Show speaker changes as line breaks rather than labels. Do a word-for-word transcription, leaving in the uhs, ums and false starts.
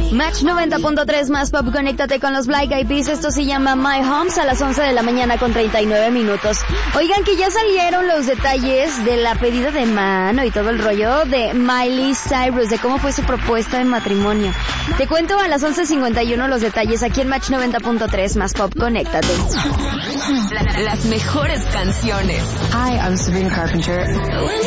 Match noventa punto tres más pop, conéctate con los Black Eyed Peas. Esto se llama My Homes a las once de la mañana con treinta y nueve minutos. Oigan, que ya salieron los detalles de la pedida de mano y todo el rollo de Miley Cyrus, de cómo fue su propuesta de matrimonio. Te cuento a las once cincuenta y uno los detalles aquí en Match noventa punto tres más pop, conéctate.
Las mejores canciones.
Hi, I'm Sabrina Carpenter.